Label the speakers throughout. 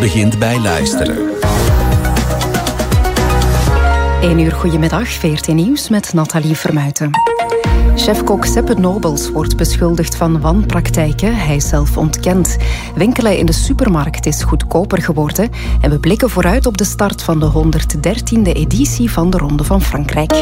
Speaker 1: begint bij luisteren.
Speaker 2: 1 uur goedemiddag, VRT Nieuws met Nathalie Vermuijten. Chefkok Seppe Nobels wordt beschuldigd van wanpraktijken. Hij zelf ontkent. Winkelen in de supermarkt is goedkoper geworden. En we blikken vooruit op de start van de 113e editie van de Ronde van Frankrijk.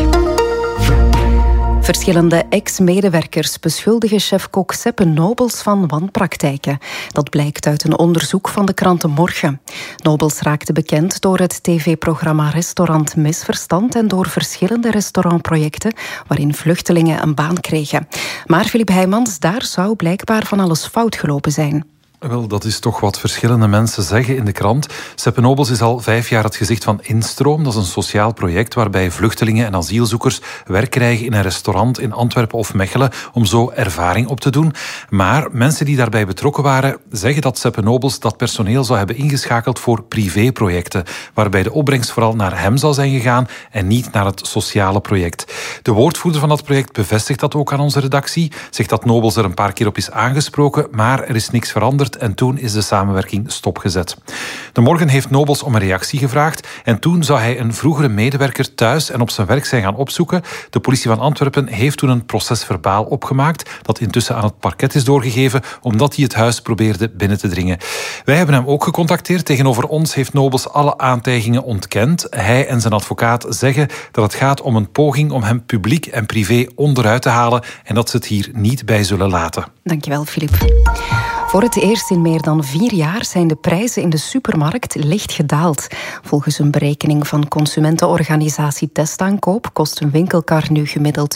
Speaker 2: Verschillende ex-medewerkers beschuldigen chefkok Seppe Nobels van wanpraktijken. Dat blijkt uit een onderzoek van de krant Morgen. Nobels raakte bekend door het tv-programma Restaurant Misverstand en door verschillende restaurantprojecten waarin vluchtelingen een baan kregen. Maar Filip Heijmans, daar zou blijkbaar van alles fout gelopen zijn.
Speaker 3: Wel, dat is toch wat verschillende mensen zeggen in de krant. Seppe Nobels is al 5 jaar het gezicht van Instroom. Dat is een sociaal project waarbij vluchtelingen en asielzoekers werk krijgen in een restaurant in Antwerpen of Mechelen om zo ervaring op te doen. Maar mensen die daarbij betrokken waren zeggen dat Seppe Nobels dat personeel zou hebben ingeschakeld voor privéprojecten, waarbij de opbrengst vooral naar hem zou zijn gegaan en niet naar het sociale project. De woordvoerder van dat project bevestigt dat ook aan onze redactie, zegt dat Nobels er een paar keer op is aangesproken, maar er is niks veranderd. En toen is de samenwerking stopgezet. De Morgen heeft Nobels om een reactie gevraagd en toen zou hij een vroegere medewerker thuis en op zijn werk zijn gaan opzoeken. De politie van Antwerpen heeft toen een procesverbaal opgemaakt dat intussen aan het parket is doorgegeven omdat hij het huis probeerde binnen te dringen. Wij hebben hem ook gecontacteerd. Tegenover ons heeft Nobels alle aantijgingen ontkend. Hij en zijn advocaat zeggen dat het gaat om een poging om hem publiek en privé onderuit te halen en dat ze het hier niet bij zullen laten.
Speaker 2: Dankjewel, Filip. Voor het eerst in meer dan 4 jaar zijn de prijzen in de supermarkt licht gedaald. Volgens een berekening van consumentenorganisatie Testaankoop kost een winkelkar nu gemiddeld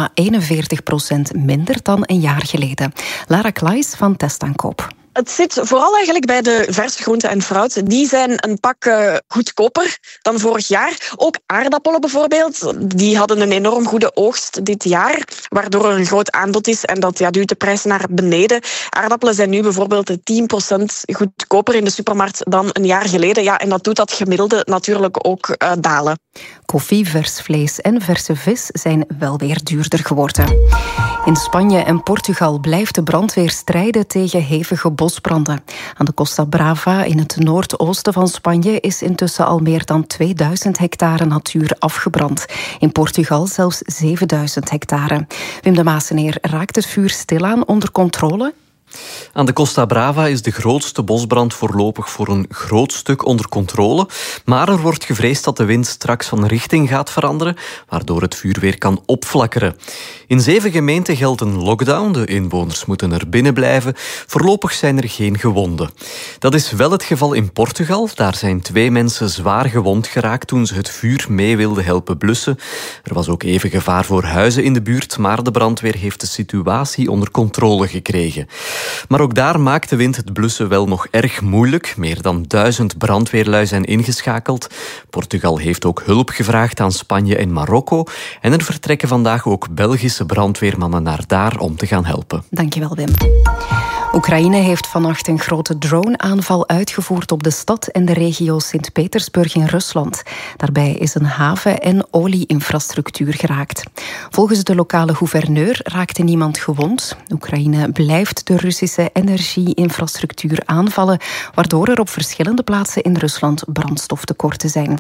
Speaker 2: 0,41% minder dan een jaar geleden. Lara Klaes van Testaankoop.
Speaker 4: Het zit vooral eigenlijk bij de verse groenten en fruit. Die zijn een pak goedkoper dan vorig jaar. Ook aardappelen bijvoorbeeld. Die hadden een enorm goede oogst dit jaar, waardoor er een groot aanbod is en dat duwt de prijs naar beneden. Aardappelen zijn nu bijvoorbeeld 10% goedkoper in de supermarkt dan een jaar geleden. Ja, en dat doet dat gemiddelde natuurlijk ook dalen.
Speaker 2: Koffie, vers vlees en verse vis zijn wel weer duurder geworden. In Spanje en Portugal blijft de brandweer strijden tegen hevige bosbranden. Aan de Costa Brava in het noordoosten van Spanje is intussen al meer dan 2000 hectare natuur afgebrand. In Portugal zelfs 7000 hectare. Wim de Maaseneer, raakt het vuur stilaan onder controle?
Speaker 5: Aan de Costa Brava is de grootste bosbrand voorlopig voor een groot stuk onder controle. Maar er wordt gevreesd dat de wind straks van richting gaat veranderen, waardoor het vuur weer kan opflakkeren. In 7 gemeenten geldt een lockdown. De inwoners moeten er binnen blijven. Voorlopig zijn er geen gewonden. Dat is wel het geval in Portugal. Daar zijn 2 mensen zwaar gewond geraakt toen ze het vuur mee wilden helpen blussen. Er was ook even gevaar voor huizen in de buurt, maar de brandweer heeft de situatie onder controle gekregen. Maar ook daar maakt de wind het blussen wel nog erg moeilijk. Meer dan 1000 brandweerlui zijn ingeschakeld. Portugal heeft ook hulp gevraagd aan Spanje en Marokko. En er vertrekken vandaag ook Belgische brandweermannen naar daar om te gaan helpen.
Speaker 2: Dankjewel, Wim. Oekraïne heeft vannacht een grote drone-aanval uitgevoerd op de stad en de regio Sint-Petersburg in Rusland. Daarbij is een haven- en olie-infrastructuur geraakt. Volgens de lokale gouverneur raakte niemand gewond. Oekraïne blijft de Russische energie-infrastructuur aanvallen, waardoor er op verschillende plaatsen in Rusland brandstoftekorten zijn.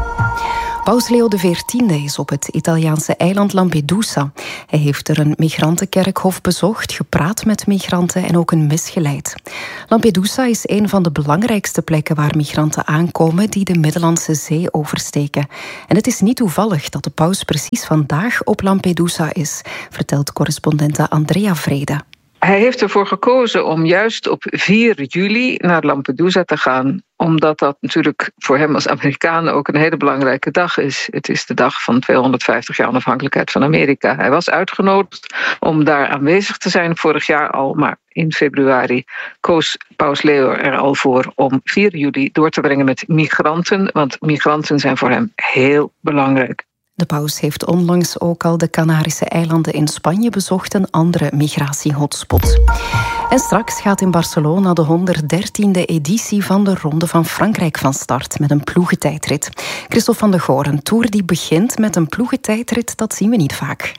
Speaker 2: Paus Leo XIV is op het Italiaanse eiland Lampedusa. Hij heeft er een migrantenkerkhof bezocht, gepraat met migranten en ook een mis geleid. Lampedusa is een van de belangrijkste plekken waar migranten aankomen die de Middellandse Zee oversteken. En het is niet toevallig dat de paus precies vandaag op Lampedusa is, vertelt correspondente Andrea Vrede.
Speaker 6: Hij heeft ervoor gekozen om juist op 4 juli naar Lampedusa te gaan, omdat dat natuurlijk voor hem als Amerikaan ook een hele belangrijke dag is. Het is de dag van 250 jaar onafhankelijkheid van Amerika. Hij was uitgenodigd om daar aanwezig te zijn vorig jaar al, maar in februari koos Paus Leo er al voor om 4 juli door te brengen met migranten, want migranten zijn voor hem heel belangrijk.
Speaker 2: De paus heeft onlangs ook al de Canarische eilanden in Spanje bezocht, een andere migratiehotspot. En straks gaat in Barcelona de 113e editie van de Ronde van Frankrijk van start met een ploegentijdrit. Christophe van de Goor, een tour die begint met een ploegentijdrit, dat zien we niet vaak.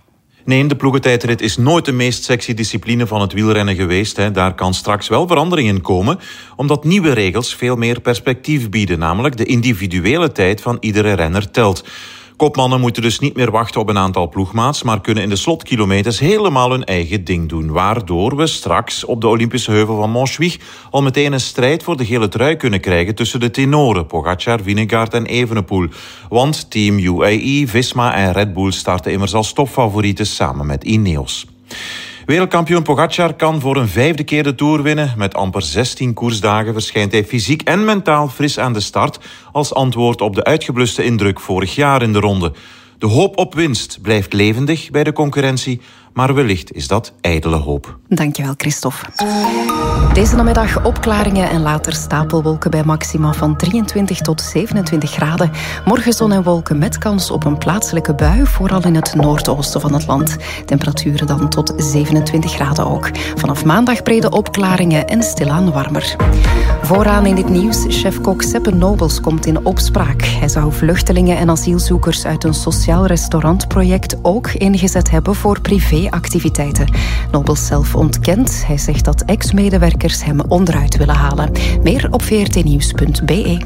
Speaker 1: Nee, de ploegentijdrit is nooit de meest sexy discipline van het wielrennen geweest. Daar kan straks wel verandering in komen, omdat nieuwe regels veel meer perspectief bieden. Namelijk de individuele tijd van iedere renner telt. Kopmannen moeten dus niet meer wachten op een aantal ploegmaats, maar kunnen in de slotkilometers helemaal hun eigen ding doen. Waardoor we straks op de Olympische heuvel van Montjuïc al meteen een strijd voor de gele trui kunnen krijgen tussen de tenoren Pogačar, Vingegaard en Evenepoel. Want Team UAE, Visma en Red Bull starten immers als topfavorieten samen met Ineos. Wereldkampioen Pogačar kan voor een 5e keer de Tour winnen. Met amper 16 koersdagen verschijnt hij fysiek en mentaal fris aan de start als antwoord op de uitgebluste indruk vorig jaar in de ronde. De hoop op winst blijft levendig bij de concurrentie, maar wellicht is dat ijdele hoop.
Speaker 2: Dankjewel, Christophe. Deze namiddag opklaringen en later stapelwolken bij maxima van 23 tot 27 graden. Morgen zon en wolken met kans op een plaatselijke bui, vooral in het noordoosten van het land. Temperaturen dan tot 27 graden ook. Vanaf maandag brede opklaringen en stilaan warmer. Vooraan in dit nieuws, chef-kok Seppe Nobels komt in opspraak. Hij zou vluchtelingen en asielzoekers uit een sociaal restaurantproject ook ingezet hebben voor privéactiviteiten. Nobels zelf ontkent. Hij zegt dat ex-medewerkers hem onderuit willen halen. Meer op vrtnieuws.be.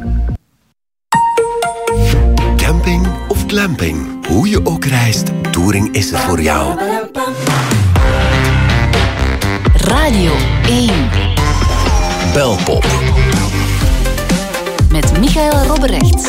Speaker 7: Camping of glamping, hoe je ook reist, Touring is er voor jou.
Speaker 8: Radio 1.
Speaker 7: Belpop.
Speaker 8: Met Michael Robberecht.